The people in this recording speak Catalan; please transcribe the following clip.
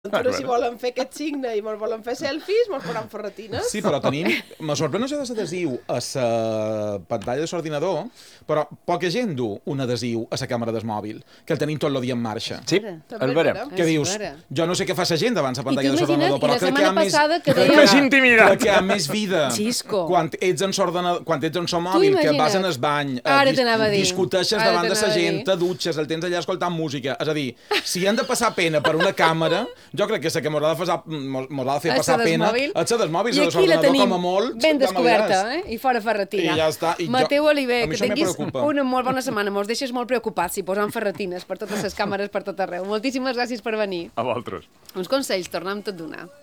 Però si volen fer aquest signe i mos volen fer selfies, mos faran ferretines. Sí, però tenim... Me sorprèn això de l'adhesiu a la pantalla de l'ordinador, però poca gent du un adhesiu a la càmera del mòbil, que el tenim tot el dia en marxa. Sí, és vera. Que dius, jo no sé què fa la gent davant la pantalla de l'ordinador, però crec que hi ha més intimidat. Crec que hi ha més vida quan ets en el mòbil, que vas en el bany, discuteixes davant de la gent, te dutxes, el tens allà escoltant música. És a dir, si han de passar pena per una càmera, jo crec que la que m'haurà de fer passar pena és la dels mòbils, i de l'ordinador com a molt. Ben descoberta, i fora ferretina. I ja està. Mateu Oliver, que tinguis una molt bona setmana. Mos deixes molt preocupats si posant ferretines per totes les càmeres per tot arreu. Moltíssimes gràcies per venir. A vosaltres. Uns consells, tornem tot d'una.